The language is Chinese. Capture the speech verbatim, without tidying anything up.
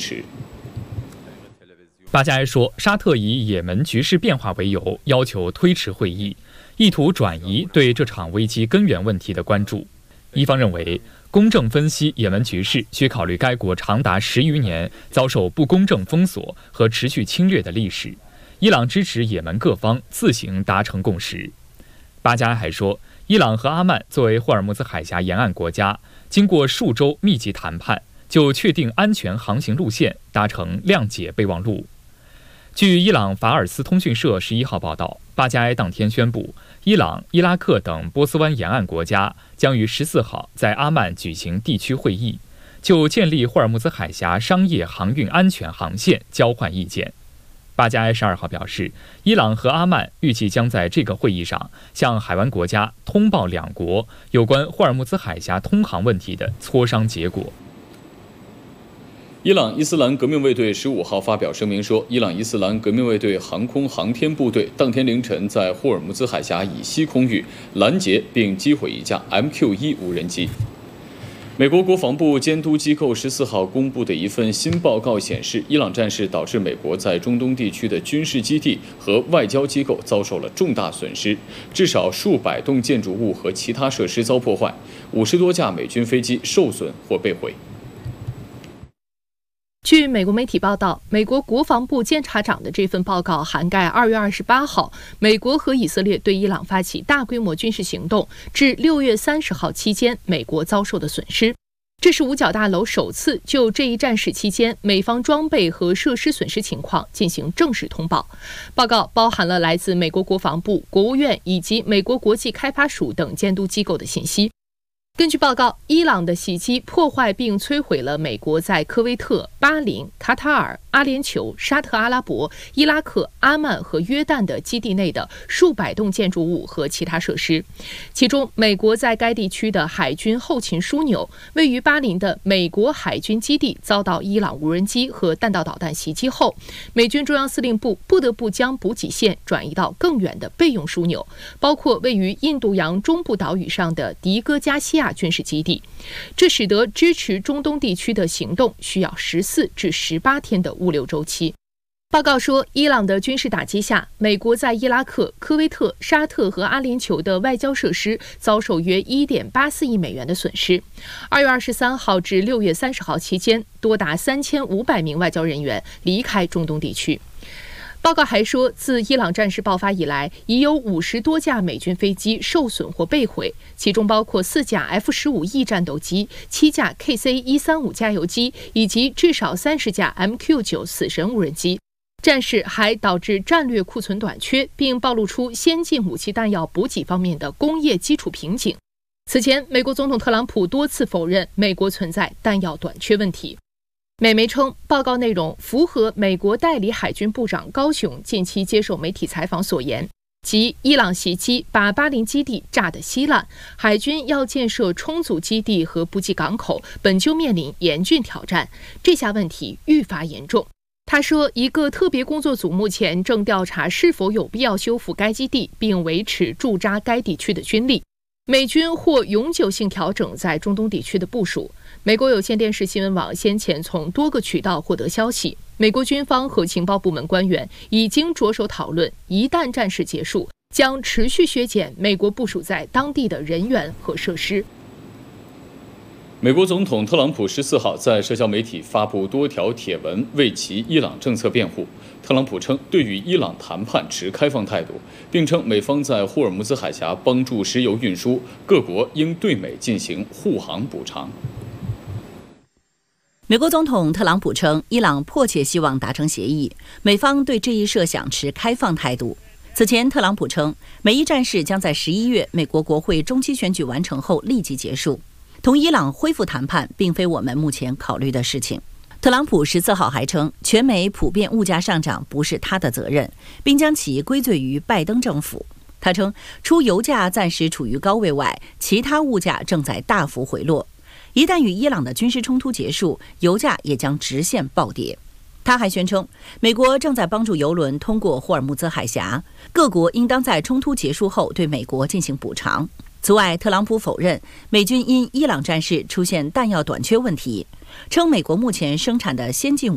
持。 巴加埃说，沙特以也门局势变化为由，要求推迟会议，意图转移对这场危机根源问题的关注。伊方认为，公正分析也门局势需考虑该国长达十余年遭受不公正封锁和持续侵略的历史。伊朗支持也门各方自行达成共识。巴加埃还说，伊朗和阿曼作为霍尔木兹海峡沿岸国家，经过数周密集谈判，就确定安全航行路线，达成谅解备忘录。据伊朗法尔斯通讯社十一号报道，巴加埃当天宣布，伊朗、伊拉克等波斯湾沿岸国家将于十四号在阿曼举行地区会议，就建立霍尔木兹海峡商业航运安全航线交换意见。巴加埃十二号表示，伊朗和阿曼预计将在这个会议上向海湾国家通报两国有关霍尔木兹海峡通航问题的磋商结果。 伊朗伊斯兰革命卫队十五号发表声明说，伊朗伊斯兰革命卫队航空航天部队当天凌晨在霍尔木兹海峡以西空域拦截并击毁一架 M Q 一 无人机。美国国防部监督机构十四号公布的一份新报告显示，伊朗战事导致美国在中东地区的军事基地和外交机构遭受了重大损失，至少数百栋建筑物和其他设施遭破坏，五十多架美军飞机受损或被毁。 据美国媒体报道，美国国防部监察长的这份报告涵盖二月二十八号美国和以色列对伊朗发起大规模军事行动至六月三十号期间美国遭受的损失。这是五角大楼首次就这一战事期间美方装备和设施损失情况进行正式通报。报告包含了来自美国国防部、国务院以及美国国际开发署等监督机构的信息。根据报告，伊朗的袭击破坏并摧毁了美国在科威特、巴林、卡塔尔、阿联酋、沙特阿拉伯、伊拉克、阿曼和约旦的基地内的数百栋建筑物和其他设施。其中，美国在该地区的海军后勤枢纽，位于巴林的美国海军基地遭到伊朗无人机和弹道导弹袭击后，美军中央司令部不得不将补给线转移到更远的备用枢纽，包括位于印度洋中部岛屿上的迪戈加西亚军事基地，这使得支持中东地区的行动需要十四至十八天的物流周期。报告说，伊朗的军事打击下，美国在伊拉克、科威特、沙特和阿联酋的外交设施遭受约 一点八四亿美元的损失。二月二十三号至六月三十号期间，多达三千五百名外交人员离开中东地区。报告还说，自伊朗战事爆发以来，已有五十多架美军飞机受损或被毁，其中包括四架 F 十五 E 战斗机、七架 K C 一三五 加油机以及至少三十架 M Q 九 死神无人机。战事还导致战略库存短缺，并暴露出先进武器弹药补给方面的工业基础瓶颈。此前，美国总统特朗普多次否认美国存在弹药短缺问题。美媒称，报告内容符合美国代理海军部长高雄近期接受媒体采访所言，即伊朗袭击把巴林基地炸得稀烂，海军要建设充足基地和补给港口，本就面临严峻挑战，这下问题愈发严重。他说，一个特别工作组目前正调查是否有必要修复该基地，并维持驻扎该地区的军力。美军或永久性调整在中东地区的部署。美国有线电视新闻网先前从多个渠道获得消息，美国军方和情报部门官员已经着手讨论，一旦战事结束，将持续削减美国部署在当地的人员和设施。 美国总统特朗普十四号在社交媒体发布多条帖文，为其伊朗政策辩护。特朗普称，对与伊朗谈判持开放态度，并称美方在霍尔木兹海峡帮助石油运输，各国应对美进行护航补偿。 美国总统特朗普称，伊朗迫切希望达成协议，美方对这一设想持开放态度。此前，特朗普称，美伊战事将在十一月美国国会中期选举完成后立即结束。同伊朗恢复谈判并非我们目前考虑的事情。特朗普十四号还称，全美普遍物价上涨不是他的责任，并将其归罪于拜登政府。他称，除油价暂时处于高位外，其他物价正在大幅回落。一旦与伊朗的军事冲突结束，油价也将直线暴跌。他还宣称，美国正在帮助油轮通过霍尔木兹海峡，各国应当在冲突结束后对美国进行补偿。此外，特朗普否认美军因伊朗战事出现弹药短缺问题，称美国目前生产的先进